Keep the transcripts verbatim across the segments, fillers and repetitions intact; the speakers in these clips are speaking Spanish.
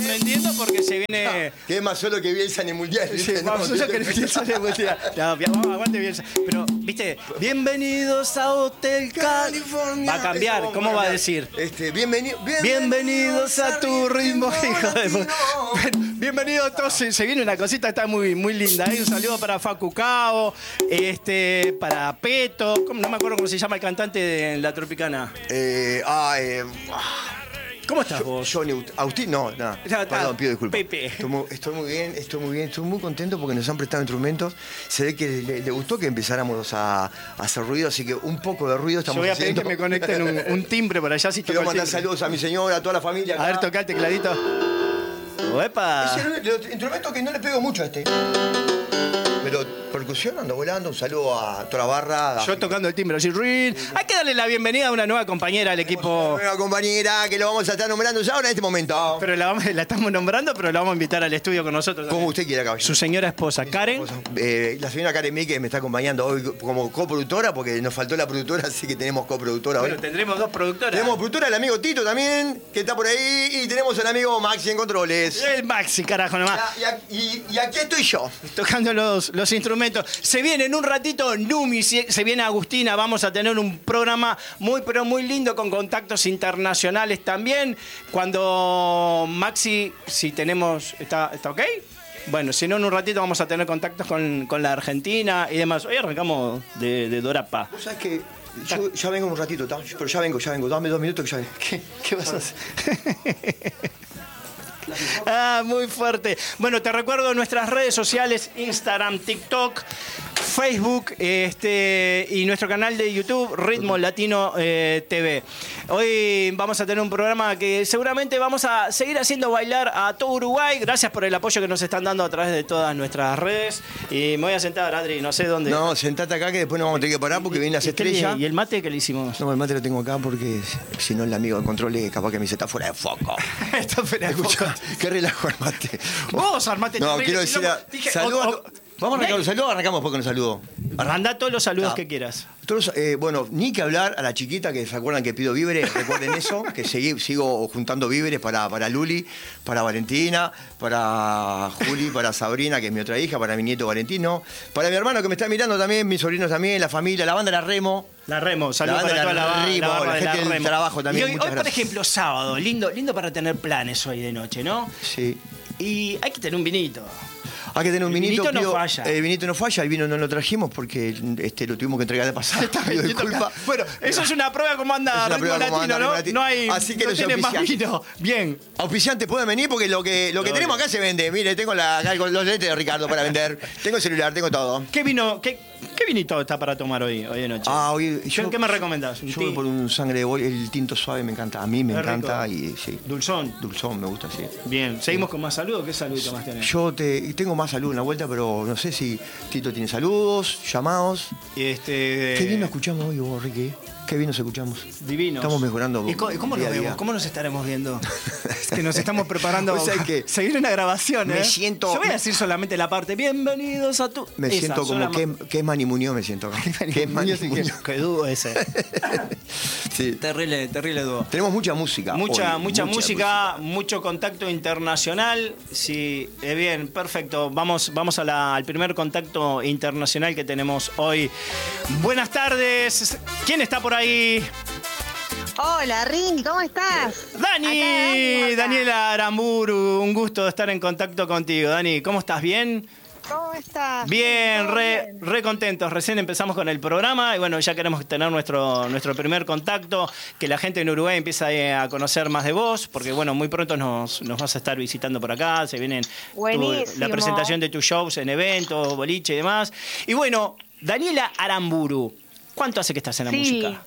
vendiendo porque se viene... Que es más solo que Bielsa en el Mundial. Sí, más solo que Bielsa en el Mundial. No, vamos, aguante Bielsa. Pero, viste, bienvenidos a Hotel California. Va a cambiar, ¿cómo va a decir? Este, bienvenido, bienvenidos a tu ritmo, hijo de... Bienvenidos a todos. Se, se viene una cosita, está muy, muy linda. ¿eh? Un saludo para Facu Cabo, este, para Peto. No me acuerdo cómo se llama el cantante de La Tropicana. Eh, ah, eh... ¿Cómo estás vos? Johnny Agustín, no, nada. No, Perdón, pido disculpas. Pepe. Estoy muy, estoy muy bien, estoy muy bien, estoy muy contento porque nos han prestado instrumentos. Se ve que le, le gustó que empezáramos a, a hacer ruido, así que un poco de ruido estamos haciendo. Yo voy a haciendo. pedir que me conecten un, un timbre por allá si quiero mandar saludos a mi señora, a toda la familia. Acá. A ver, toca el tecladito. ¡Uepa! Es el, el instrumento que no le pego mucho a este. Pero percusión, ando volando, un saludo a toda la barra. Yo tocando el timbre, así, ring. Hay que darle la bienvenida a una nueva compañera al equipo. Una nueva compañera que lo vamos a estar nombrando ya ahora en este momento. Pero la, vamos, la estamos nombrando, pero la vamos a invitar al estudio con nosotros. Como usted quiera, caballero. Su señora esposa, Karen. Eh, la señora Karen Míquez me está acompañando hoy como coproductora, porque nos faltó la productora, así que tenemos coproductora hoy. Bueno, tendremos dos productoras. Tenemos productora, el amigo Tito también, que está por ahí, y tenemos al amigo Maxi en controles. El Maxi, carajo, nomás. Y, y, y aquí estoy yo. Tocando los, los instrumentos. Se viene en un ratito Numi, se viene Agustina, vamos a tener un programa muy, pero muy lindo con contactos internacionales también. Cuando Maxi, si tenemos, ¿está, está ok? Bueno, si no, en un ratito vamos a tener contactos con, con la Argentina y demás. Hoy arrancamos de, de Dorapa. ¿Vos sabés que yo ya vengo un ratito, ¿tá? Pero ya vengo, ya vengo. Dame dos minutos que ya vengo. ¿Qué, qué vas a hacer? Ah, muy fuerte. Bueno, te recuerdo nuestras redes sociales, Instagram, TikTok, Facebook este, y nuestro canal de YouTube, Ritmo Latino eh, T V. Hoy vamos a tener un programa que seguramente vamos a seguir haciendo bailar a todo Uruguay. Gracias por el apoyo que nos están dando a través de todas nuestras redes. Y me voy a sentar, Adri, no sé dónde. No, sentate acá que después nos vamos a tener que parar porque vienen las estrellas. ¿Y el mate que le hicimos? No, el mate lo tengo acá porque si no el amigo de control es capaz que me dice está fuera de foco. Está fuera de Escucha, foco. Qué relajo armate. Vos armate. No, quiero decir a... Saludos. Vamos a arrancar un saludo, arrancamos después con un saludo. Anda todos los saludos ah. que quieras. Todos, eh, bueno, ni que hablar a la chiquita, que se acuerdan que pido víveres, recuerden eso, que seguí, sigo juntando víveres para, para Luli, para Valentina, para Juli, para Sabrina, que es mi otra hija, para mi nieto Valentino, para mi hermano que me está mirando también, mis sobrinos también, la familia, la banda La Remo. La Remo, saludos para toda la, la, Remo, la, la gente la del Remo. trabajo también. Y hoy, hoy por ejemplo, sábado, lindo, lindo para tener planes hoy de noche, ¿no? Sí. Y hay que tener un vinito. Hay que tener un el vinito. vinito pido, no falla. El vinito no falla, el vino no lo trajimos porque este, lo tuvimos que entregar de pasada. Pido disculpa. Bueno, eso es una prueba como anda Ritmo Latino, anda, ¿no? Latino. No hay, Así que no tiene más vino. Bien. Auspiciantes pueden venir porque lo que, lo que no, tenemos acá se vende. Mire, tengo la, acá los lentes de Ricardo para vender. Tengo el celular, tengo todo. ¿Qué vino, qué, qué vinito está para tomar hoy, hoy de noche? Ah, hoy, yo, ¿Qué me recomendás? Yo voy por un sangre de bol, el tinto suave me encanta. A mí me es encanta rico. Y sí. Dulzón. Dulzón me gusta, sí. Bien. ¿Seguimos sí. con más saludos? ¿Qué saludito más tenés? Yo te, tengo más salud en la vuelta, pero no sé si Tito tiene saludos, llamados. Este... Qué bien nos escuchamos hoy vos, Ricky. Qué bien nos escuchamos. Divinos. Estamos mejorando. ¿Y cómo, cómo nos vemos? ¿Cómo nos estaremos viendo? Es que nos estamos preparando. O sea que se viene una grabación, ¿eh? Me siento. Yo voy a decir solamente la parte. Bienvenidos a tu. Me Esa, siento como que, que es Mani Muñoz, me siento acá. ¿Qué es Mani Muñoz? Qué dúo ese. Sí. Terrible, terrible dúo. Tenemos mucha música. Mucha, hoy, mucha, mucha música, música, mucho contacto internacional. Sí, eh, bien, perfecto. Vamos, vamos a la, al primer contacto internacional que tenemos hoy. Buenas tardes. ¿Quién está por ahí? Hola, Rini, ¿cómo estás? Dani, acá, Daniela Aramburu, un gusto estar en contacto contigo. Dani, ¿cómo estás? ¿Bien? ¿Cómo estás? Bien, re, re contentos. Recién empezamos con el programa y bueno, ya queremos tener nuestro, nuestro primer contacto, que la gente en Uruguay empiece a conocer más de vos, porque bueno, muy pronto nos, nos vas a estar visitando por acá, se vienen tu, la presentación de tus shows en eventos, boliche y demás. Y bueno, Daniela Aramburu, ¿cuánto hace que estás en la sí. música?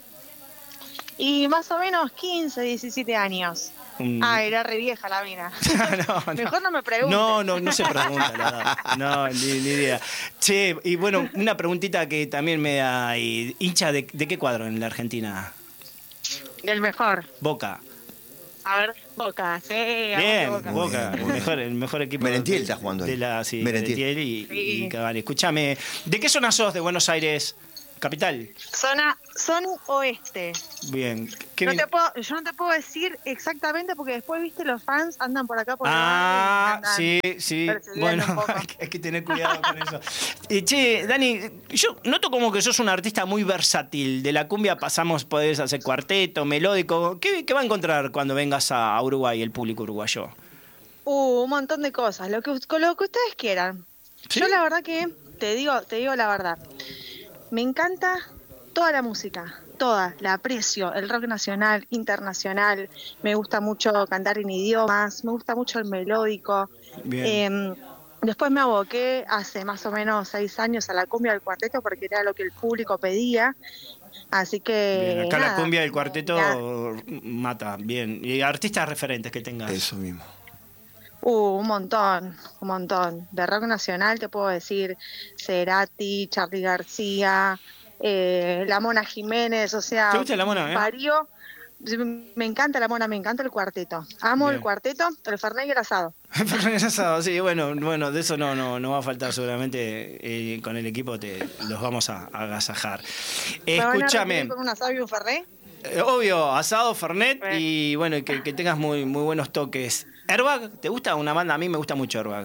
Y más o menos quince, diecisiete años. Mm. Ah, era re vieja la mina. no, no. Mejor no me preguntes. No, no, no se pregunta, la verdad. No, ni, ni idea. Che, y bueno, una preguntita que también me da y, hincha de, de qué cuadro en la Argentina. Del mejor. Boca. A ver, Boca, sí. Bien, Boca, Boca, el mejor, el mejor equipo. Merentiel está jugando ahí. De la, sí, Merentiel y, sí. y Cavani. Escúchame, ¿de qué zona sos de Buenos Aires? Capital. Zona Son oeste. Bien. ¿Qué no bien? te puedo, yo no te puedo decir exactamente porque después, viste, los fans andan por acá por Ah, el barrio sí, sí. Bueno, hay que, hay que tener cuidado con eso. Y che, Dani, yo noto como que sos un artista muy versátil. De la cumbia pasamos, podés hacer cuarteto, melódico. ¿Qué, qué va a encontrar cuando vengas a Uruguay, el público uruguayo? Uh, un montón de cosas, lo que, con lo que ustedes quieran. ¿Sí? Yo la verdad que, te digo, te digo la verdad, me encanta toda la música, toda, la aprecio, el rock nacional, internacional, me gusta mucho cantar en idiomas, me gusta mucho el melódico. Eh, después me aboqué hace más o menos seis años a la cumbia del cuarteto porque era lo que el público pedía. Así que. Bien, acá nada, la cumbia del cuarteto nada. mata, bien. ¿Y artistas referentes que tengas? Eso mismo. Uh, un montón, un montón. De rock nacional te puedo decir Cerati, Charly García, eh, La Mona Jiménez, o sea, ¿Te gusta La Mona, eh? varios. Me encanta La Mona, me encanta el cuarteto. Amo Bien. el cuarteto, el Fernet y el asado. Fernet asado, sí, bueno, bueno, de eso no, no, no va a faltar seguramente. Eh, con el equipo te los vamos a, a agasajar. ¿Me van a Escúchame. recibir con un asado y un Fernet? Eh, obvio, asado, Fernet Eh. y bueno, y que, que tengas muy, muy buenos toques. Airbag, ¿te gusta una banda? A mí me gusta mucho Airbag.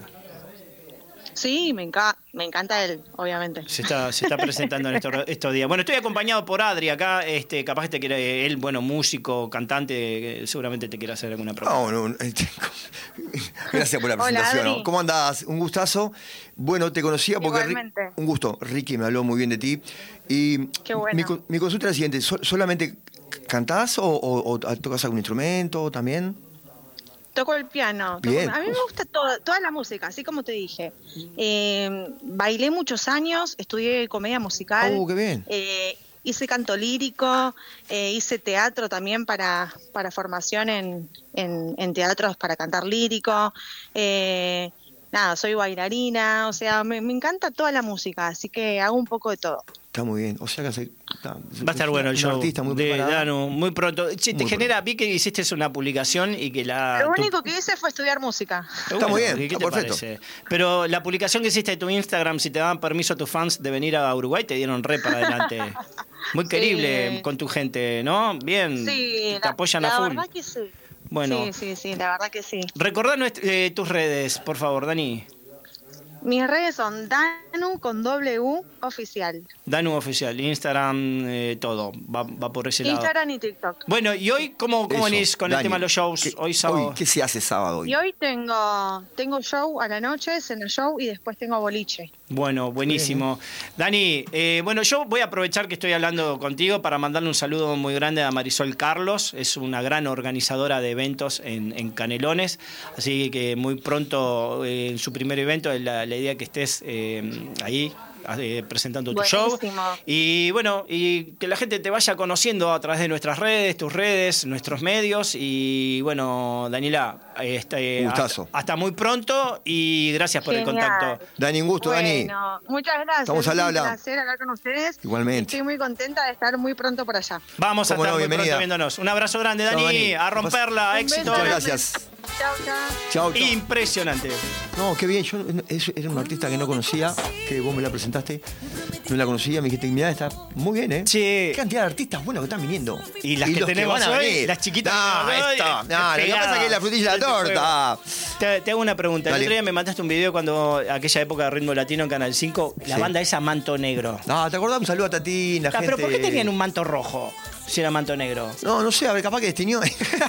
Sí, me, enca me encanta él, obviamente. Se está, se está presentando en estos, estos días. Bueno, estoy acompañado por Adri acá, este, capaz que te quiere, él, bueno, músico, cantante, seguramente te quiere hacer alguna pregunta. No, no, este, gracias por la Hola, presentación. Adri. ¿Cómo andás? Un gustazo. Bueno, te conocía porque Ri- Igualmente. un gusto. Ricky me habló muy bien de ti. Y Qué bueno. mi, co- mi consulta es la siguiente: ¿so- ¿solamente cantás o, o- o tocas algún instrumento también? Toco el piano. Toco- Bien. A mí me gusta todo- toda la música, así como te dije. Eh, bailé muchos años, estudié comedia musical. Oh, qué bien. eh, hice canto lírico, eh, hice teatro también para, para formación en, en, en teatros para cantar lírico. Eh, nada, soy bailarina, o sea, me, me encanta toda la música, así que hago un poco de todo. Está muy bien. O sea que hace, está, Va a estar bueno el un show artista muy de preparada. Danu, muy pronto. Che, te Muy genera, vi que hiciste una publicación y que la... Lo tu- único que hice fue estudiar música. Está muy bien, ¿qué está te perfecto. parece? Pero la publicación que hiciste de tu Instagram, si te daban permiso a tus fans de venir a Uruguay, te dieron re para adelante. Muy querible Sí. con tu gente, ¿no? Bien, Sí, te la, apoyan la a full. verdad que sí. Bueno. Sí, sí, sí, la verdad que sí. Recordá nuestr- eh, tus redes, por favor, Dani. Mis redes son Danu con doble U oficial. Danu Oficial, Instagram, eh, todo. Va, va por ese lado. Instagram y TikTok. Bueno, ¿y hoy cómo, cómo Eso, venís con Dani, el tema de los shows? ¿qué- Hoy sábado. ¿Qué se hace sábado hoy? Y hoy tengo tengo show a la noche, cena show y después tengo boliche. Bueno, buenísimo. Dani, eh, bueno, yo voy a aprovechar que estoy hablando contigo para mandarle un saludo muy grande a Marisol Carlos. Es una gran organizadora de eventos en, en Canelones. Así que muy pronto, eh, en su primer evento, la, la idea que estés eh, ahí eh, presentando tu show. Buenísimo. Y bueno, y que la gente te vaya conociendo a través de nuestras redes, tus redes, nuestros medios. Y bueno, Daniela, este, Gustazo. hasta, hasta muy pronto y gracias por el Genial. contacto. Dani, un gusto, Dani. Bueno, muchas gracias. Estamos al Es habla. Un placer hablar con ustedes. Igualmente. Estoy muy contenta de estar muy pronto por allá. Vamos a Cómo estar no, muy bienvenida. pronto viéndonos. Un abrazo grande, Dani. Chao, Dani. A romperla, Un éxito. beso Muchas grande. gracias. Chao, chao. Chao, chao. Impresionante. No, qué bien. Yo es- era un artista que no conocía, que vos me la presentaste. No la conocía, me dijiste, mirá, está muy bien, ¿eh? Sí. Qué cantidad de artistas buenos que están viniendo. Y las que los tenemos van a hoy, venir. las chiquitas No, que tenemos hoy, esto, no, lo que pegadas. pasa es que es la frutilla de la torta. Te, te hago una pregunta. El Dale. otro día me mandaste un video cuando aquella época de Ritmo Latino en Canal cinco, la Sí. banda esa Manto Negro. No, ¿te acordás? Un saludo a Tatín, la Ah, gente. pero ¿por qué tenían un manto rojo si era manto negro? No, no sé, a ver, capaz que destinió.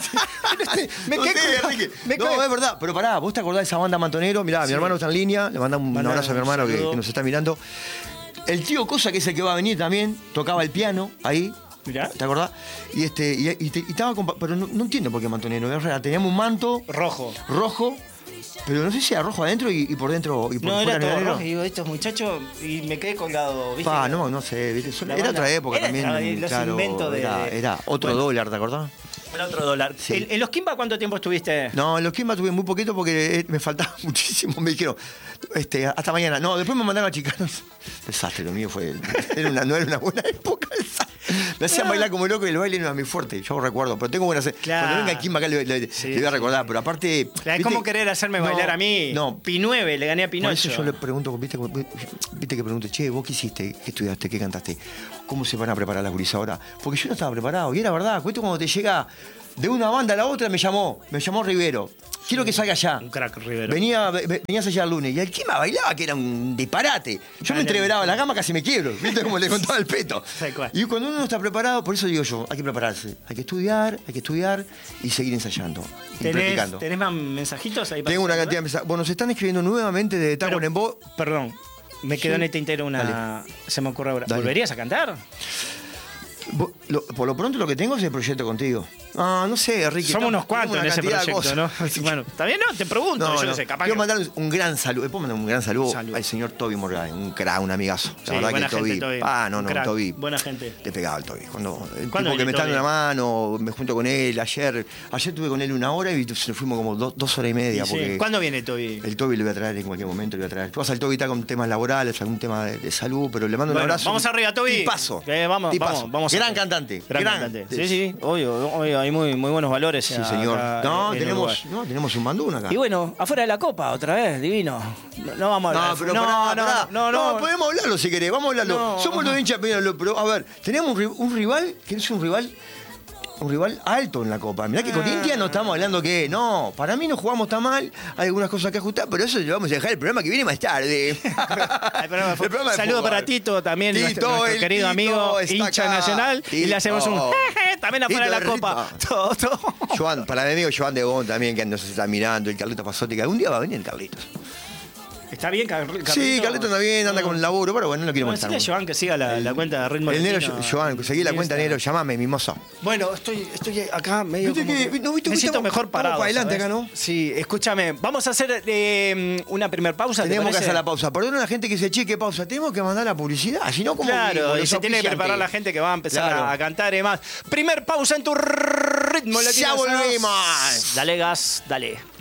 Me no quedé sé, con- Enrique. me No, quedé- es verdad. Pero pará, ¿vos te acordás de esa banda Mantonero? Mirá, mi hermano está en línea. Le mandamos un Mandale abrazo a mi un hermano que, saludo. que nos está mirando. El tío Cosa, que es el que va a venir también, tocaba el piano ahí. Mirá. ¿Te acordás? Y este y, y te- y estaba con- pero no, no entiendo por qué Mantonero. Es real, teníamos un manto Rojo. rojo, pero no sé si era rojo adentro y, y por dentro y por No, fuera era todo negro. rojo. Y digo, estos muchachos, y me quedé colgado, ¿viste? Pa, no, no sé, ¿viste? Son- La era banda- otra época era también. otra- los claro, inventos de- era, era otro Bueno. dólar, ¿te acordás? Era otro dólar. Sí. ¿En, en los Kimba cuánto tiempo estuviste? No, en los Kimba tuve muy poquito porque eh, me faltaba muchísimo. Me dijeron, este, hasta mañana. No, después me mandaron a Chicanos. Desastre, lo mío fue. Era una, no era una buena época. Desastre. Me hacían bailar como loco y el baile no era muy fuerte. Yo recuerdo, pero tengo buenas. Claro. Cuando venga Kim acá le, le- Sí, le voy a sí. recordar, pero aparte. Es ¿viste? como querer hacerme No, bailar a mí. No, Pi nueve, le gané a por Pinocho. eso yo le pregunto, ¿viste, viste que pregunto, che, vos qué hiciste? ¿Qué estudiaste? ¿Qué cantaste? ¿Cómo se van a preparar las gurisas ahora? Porque yo no estaba preparado. Y era verdad, cuento cuando te llega de una banda a la otra, me llamó, me llamó Rivero. Quiero que salga allá. Un crack, Rivero. Venía, ve- venías allá el lunes y el Kima bailaba, que era un disparate. Yo me Dale. entreveraba la gama, casi me quiebro. ¿Viste cómo le contaba el peto? Tal cual. Y cuando uno no está preparado, por eso digo yo, hay que prepararse. Hay que estudiar, hay que estudiar y seguir ensayando. Y ¿Tenés, practicando. ¿Tenés más mensajitos ahí para Tengo una hacer, cantidad de mensajes. Bueno, se están escribiendo nuevamente de Taco Pero- en Bo. Perdón, me quedó Sí. en el tintero una. Dale. Se me ocurre ahora. Dale. ¿Volverías a cantar? Bo- lo- por lo pronto lo que tengo es el proyecto contigo. Ah, no sé, Ricky. Somos unos tenemos cuantos una en ese cantidad de proyecto, ¿no? cosas. Bueno, ¿está bien? No, te pregunto, No, yo no no. sé, capaz Quiero que... mandar un gran saludo. ¿Puedo mandar un gran saludo, Saludo. al señor Toby Morgan? Un crack, un amigazo. La Sí, verdad buena que Toby. gente, Toby. Ah, no, Un no, crack, Toby. buena gente. Le pegaba el Toby. Cuando, el ¿Cuándo tipo que viene me está dando Toby? una mano, me junto con él. Ayer ayer estuve con él una hora y nos fuimos como do- dos horas y media. Sí. Porque ¿Cuándo viene Toby? el Toby le voy a traer en cualquier momento. Le voy a traer. Pasa, el Toby está con temas laborales, algún tema de, de salud, pero le mando un Bueno, abrazo. vamos arriba, Toby. Tipazo. Eh, vamos, Tipazo. vamos, vamos. Gran a- cantante. Gran, cantante. Sí, sí, obvio, obvio, hay muy, muy buenos valores. Sí, acá señor. No, en tenemos, Uruguay. no, tenemos un bandún acá. Y bueno, afuera de la copa, otra vez, divino. No, no vamos a hablar. No, pero no, pará, no, pará. no, no, no. podemos hablarlo si querés, vamos a hablarlo. No. Somos los hinchas, pero, pero, a ver, tenemos un, ri- un rival que es un rival un rival alto en la Copa. Mirá que con Ah. India no estamos hablando que, no, para mí no jugamos tan mal, hay algunas cosas que ajustar, pero eso lo vamos a dejar el programa que viene más tarde. Ay, pero, El programa de saludo fútbol. para Tito, también Tito, nuestro, nuestro el querido Tito amigo, está hincha acá. nacional, y le hacemos un Tito. jeje, también afuera de Tito la de copa. ritmo. Todo, todo. Joan, para mi amigo Joan de Bon también, que nos está mirando, el Carlitos Pasotti, que algún día va a venir Carlitos. ¿Está bien, Car- Carlito? Sí, Carlitos anda bien, anda con el laburo, pero bueno, no lo quiero Bueno, molestar. decirle a Joan que siga la, la cuenta de Ritmo El negro, Latino. Joan, seguí la cuenta Instagram. negro, llamame, mimoso. Bueno, estoy, estoy acá medio. ¿Viste como que- que no, viste que necesito estamos- mejor estamos parado. para adelante acá, ¿no? Sí, escúchame. Vamos a hacer eh, una primer pausa. ¿te Tenemos que parece? hacer la pausa. Perdón a la gente que dice, che, ¿qué pausa? Tenemos que mandar la publicidad, si no, como Claro, y se tiene que preparar la gente que va a empezar Claro. a, a cantar y demás. Primer pausa en tu ritmo latino. ¡Ya volvemos! Dale gas, dale.